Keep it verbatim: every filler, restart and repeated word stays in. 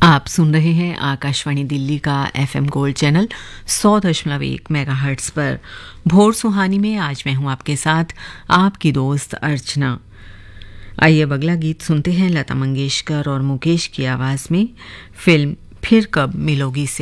आप सुन रहे हैं आकाशवाणी दिल्ली का एफएम गोल्ड चैनल सौ दशमलव एक मेगाहर्ट्ज पर। भोर सुहानी में आज मैं हूं आपके साथ आपकी दोस्त अर्चना। आइए अब अगला गीत सुनते हैं लता मंगेशकर और मुकेश की आवाज़ में फिल्म फिर कब मिलोगी से।